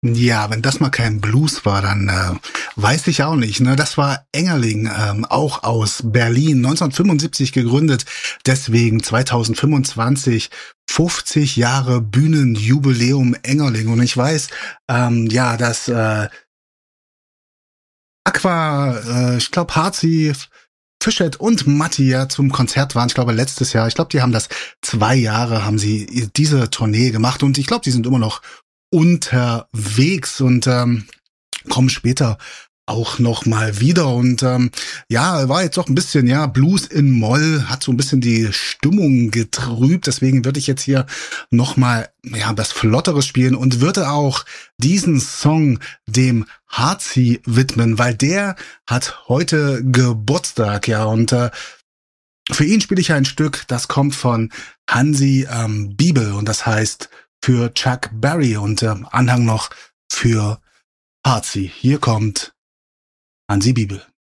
Ja, wenn das mal kein Blues war, dann weiß ich auch nicht. Ne, das war Engerling, auch aus Berlin, 1975 gegründet. Deswegen 2025 50 Jahre Bühnenjubiläum Engerling. Und ich weiß, ja, dass ich glaube Harzi, Fischert und Matti ja zum Konzert waren, ich glaube letztes Jahr. Ich glaube, die haben das 2 Jahre, haben sie diese Tournee gemacht und ich glaube, die sind immer noch unterwegs und kommen später auch noch mal wieder und ja, war jetzt doch ein bisschen, ja, Blues in Moll, hat so ein bisschen die Stimmung getrübt, deswegen würde ich jetzt hier noch mal, ja, was Flotteres spielen und würde auch diesen Song dem Harzi widmen, weil der hat heute Geburtstag, ja, und für ihn spiele ich ein Stück, das kommt von Hansi Bibel und das heißt für Chuck Berry und Anhang noch für Harzi. Hier kommt Hansi Bibel.